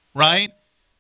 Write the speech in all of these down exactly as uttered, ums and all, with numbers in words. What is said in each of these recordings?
right?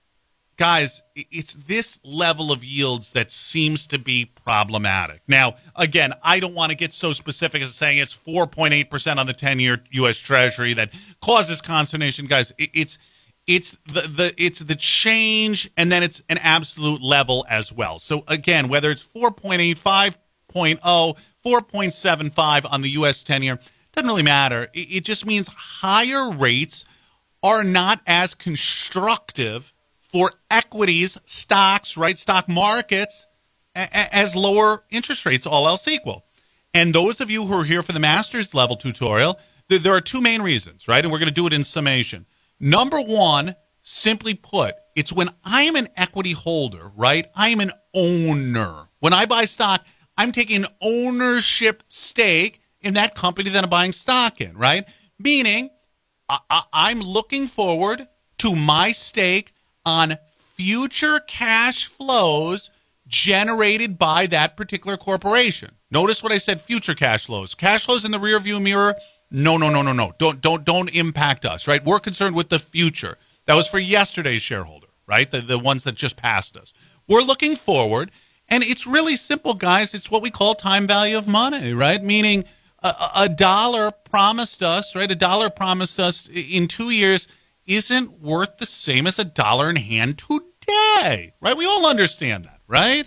Guys, it's this level of yields that seems to be problematic. Now, again, I don't want to get so specific as saying it's four point eight percent on the ten-year U S Treasury that causes consternation. Guys, it's it's the, the it's the change, and then it's an absolute level as well. So, again, whether it's four point eight, five point oh, four point seven five on the U S ten-year, doesn't really matter. It, it just means higher rates are not as constructive for equities, stocks, right, stock markets, a- as lower interest rates, all else equal. And those of you who are here for the master's level tutorial, th- there are two main reasons, right? And we're going to do it in summation. Number one, simply put, it's when I am an equity holder, right? I am an owner. When I buy stock, I'm taking an ownership stake in that company that I'm buying stock in, right? Meaning I- I- I'm looking forward to my stake on future cash flows generated by that particular corporation. Notice what I said, future cash flows. Cash flows in the rearview mirror, no, no, no, no, no. Don't don't don't impact us, right? We're concerned with the future. That was for yesterday's shareholder, right? The, the ones that just passed us. We're looking forward, and it's really simple, guys. It's what we call time value of money, right? Meaning a, a dollar promised us, right? A dollar promised us in two years isn't worth the same as a dollar in hand today, right? We all understand that, right?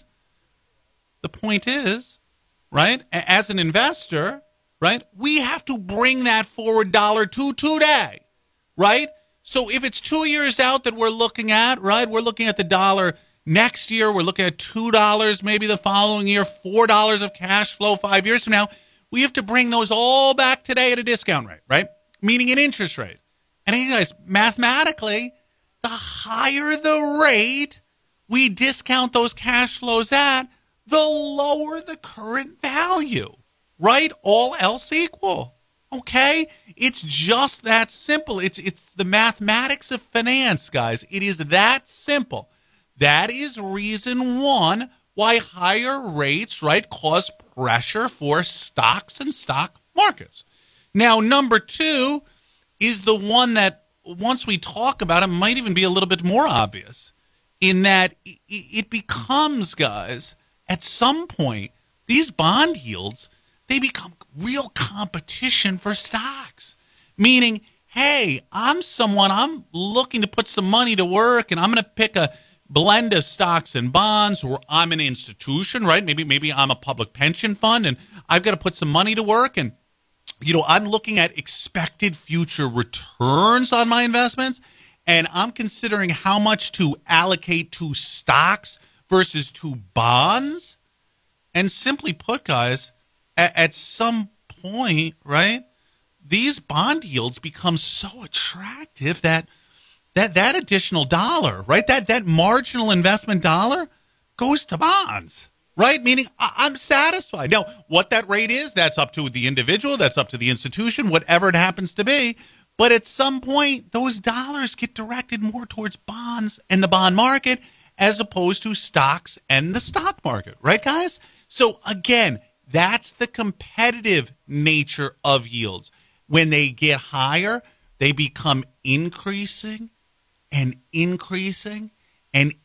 The point is, right, as an investor, right, we have to bring that forward dollar to today, right? So if it's two years out that we're looking at, right, we're looking at the dollar next year, we're looking at two dollars maybe the following year, four dollars of cash flow five years from now, we have to bring those all back today at a discount rate, right? Meaning an interest rate. And you guys, mathematically, the higher the rate we discount those cash flows at, the lower the current value, right? All else equal, okay? It's just that simple. It's it's the mathematics of finance, guys. It is that simple. That is reason one why higher rates, right, cause pressure for stocks and stock markets. Now, number two is the one that once we talk about it might even be a little bit more obvious in that it becomes, guys, at some point, these bond yields, they become real competition for stocks. Meaning, hey, I'm someone, I'm looking to put some money to work, and I'm going to pick a blend of stocks and bonds, or I'm an institution, right? Maybe, maybe I'm a public pension fund, and I've got to put some money to work, and you know, I'm looking at expected future returns on my investments, and I'm considering how much to allocate to stocks versus to bonds. And simply put, guys, at, at some point, right, these bond yields become so attractive that that that additional dollar, right, that that marginal investment dollar goes to bonds. Right? Meaning I'm satisfied. Now, what that rate is, that's up to the individual, that's up to the institution, whatever it happens to be. But at some point, those dollars get directed more towards bonds and the bond market as opposed to stocks and the stock market. Right, guys? So, again, that's the competitive nature of yields. When they get higher, they become increasing and increasing and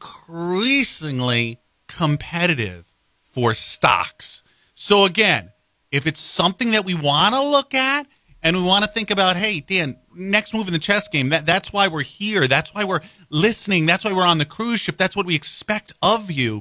increasingly competitive for stocks. So again, if it's something that we want to look at and we want to think about, hey, Dan, next move in the chess game, that, that's why we're here. That's why we're listening. That's why we're on the cruise ship. That's what we expect of you.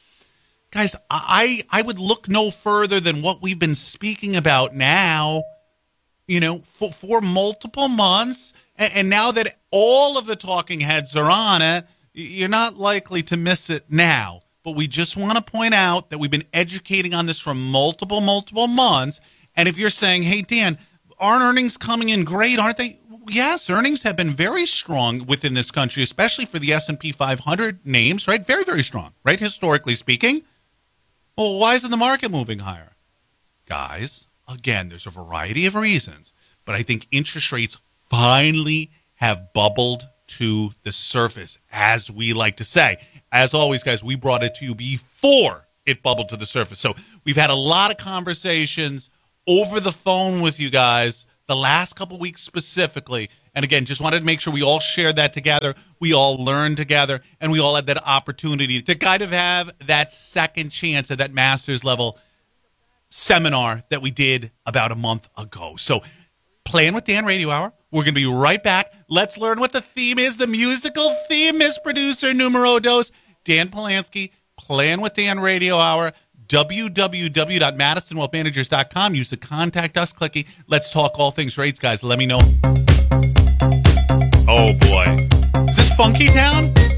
Guys, I, I would look no further than what we've been speaking about now, you know, for, for multiple months. And, and now that all of the talking heads are on it, you're not likely to miss it now. But we just want to point out that we've been educating on this for multiple, multiple months. And if you're saying, hey, Dan, aren't earnings coming in great, aren't they? Yes, earnings have been very strong within this country, especially for the S and P five hundred names, right? Very, very strong, right? Historically speaking. Well, why isn't the market moving higher? Guys, again, there's a variety of reasons. But I think interest rates finally have bubbled to the surface, as we like to say. As always, guys, we brought it to you before it bubbled to the surface. So we've had a lot of conversations over the phone with you guys the last couple weeks specifically, And again, just wanted to make sure we all shared that together. We all learned together, and we all had that opportunity to kind of have that second chance at that master's level seminar that we did about a month ago. So Playing with Dan Radio Hour. We're going to be right back. Let's learn what the theme is, the musical theme, Miss Producer Numero Dos. Dan Polanski, Playing with Dan Radio Hour, w w w dot madison wealth managers dot com. Use the Contact Us clicky. Let's talk all things rates, guys. Let me know. Oh, boy. Is this Funky Town?